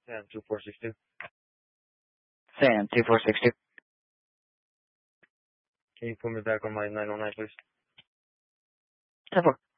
Sam 2462. Sam 2462. Can you put me back on my 909, please? 10-4.